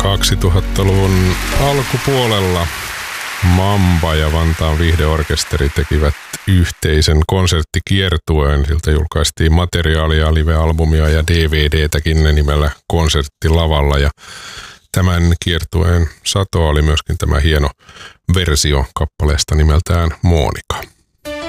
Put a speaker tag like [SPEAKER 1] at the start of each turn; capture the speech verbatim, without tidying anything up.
[SPEAKER 1] kaksituhattaluvun alkupuolella Mamba ja Vantaan Viihdeorkesteri tekivät yhteisen konserttikiertueen. Siltä julkaistiin materiaalia, live-albumia ja D V D:täkin nimellä Konserttilavalla. Ja tämän kiertueen satoa oli myöskin tämä hieno versio kappaleesta nimeltään Monika.